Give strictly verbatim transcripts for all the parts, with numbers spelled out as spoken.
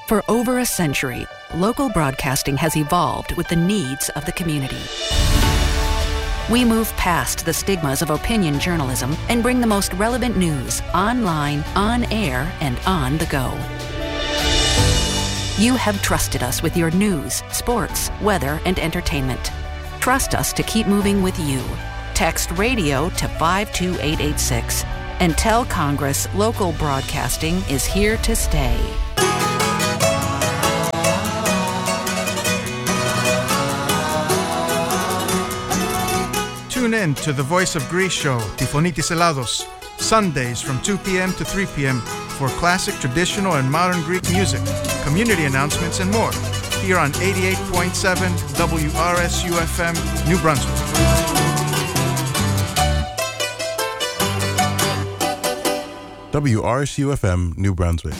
For over a century, local broadcasting has evolved with the needs of the community. We move past the stigmas of opinion journalism and bring the most relevant news online, on air, and on the go. You have trusted us with your news, sports, weather, and entertainment. Trust us to keep moving with you. Text radio to five two eight eight six and tell Congress local broadcasting is here to stay. Tune in to the Voice of Greece show, Τη Φωνή της Ελλάδος, Sundays from two p.m. to three p.m. for classic, traditional, and modern Greek music, community announcements, and more. Here on eighty-eight point seven W R S U F M, New Brunswick. W R S U F M, New Brunswick.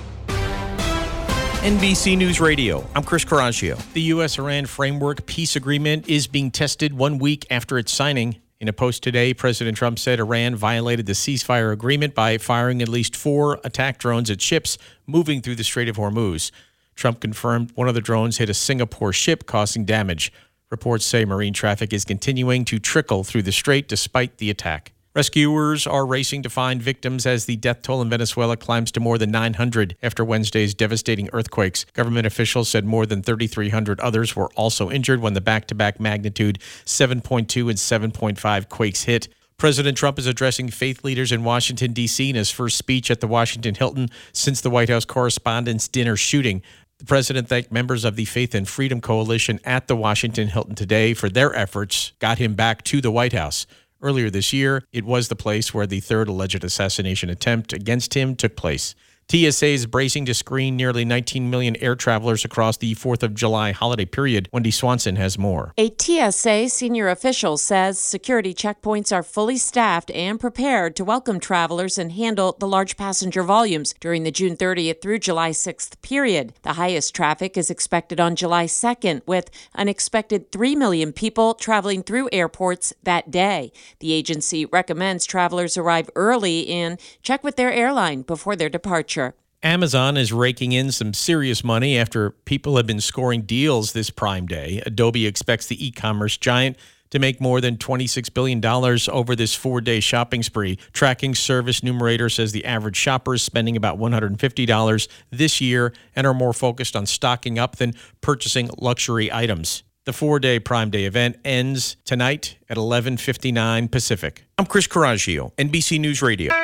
N B C News Radio, I'm Chris Coraggio. The U S Iran Framework Peace Agreement is being tested one week after its signing. In a post today, President Trump said Iran violated the ceasefire agreement by firing at least four attack drones at ships moving through the Strait of Hormuz. Trump confirmed one of the drones hit a Singapore ship, causing damage. Reports say marine traffic is continuing to trickle through the strait despite the attack. Rescuers are racing to find victims as the death toll in Venezuela climbs to more than nine hundred after Wednesday's devastating earthquakes. Government officials said more than thirty-three hundred others were also injured when the back-to-back magnitude seven point two and seven point five quakes hit. President Trump is addressing faith leaders in Washington, D C in his first speech at the Washington Hilton since the White House Correspondents' Dinner shooting. The president thanked members of the Faith and Freedom Coalition at the Washington Hilton today for their efforts got him back to the White House. Earlier this year, it was the place where the third alleged assassination attempt against him took place. T S A is bracing to screen nearly nineteen million air travelers across the fourth of July holiday period. Wendy Swanson has more. A T S A senior official says security checkpoints are fully staffed and prepared to welcome travelers and handle the large passenger volumes during the June thirtieth through July sixth period. The highest traffic is expected on July second, with an expected three million people traveling through airports that day. The agency recommends travelers arrive early and check with their airline before their departure. Amazon is raking in some serious money after people have been scoring deals this Prime Day. Adobe expects the e-commerce giant to make more than twenty-six billion dollars over this four-day shopping spree. Tracking Service Numerator says the average shopper is spending about one hundred fifty dollars this year and are more focused on stocking up than purchasing luxury items. The four-day Prime Day event ends tonight at eleven fifty-nine Pacific. I'm Chris Coraggio, N B C News Radio.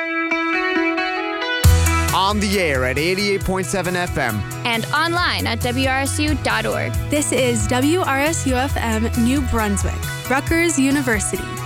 On the air at eighty-eight point seven F M. And online at W R S U dot org. This is W R S U F M New Brunswick, Rutgers University.